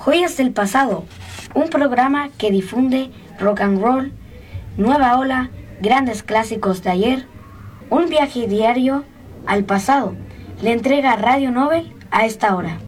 Joyas del Pasado, un programa que difunde rock and roll, nueva ola, grandes clásicos de ayer, un viaje diario al pasado. Le entrega Radio Nobel a esta hora.